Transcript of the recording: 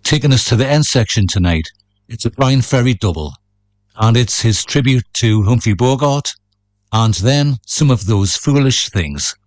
taking us to the end section tonight. It's a Bryan Ferry double, and it's his tribute to Humphrey Bogart, and then Some of Those Foolish Things.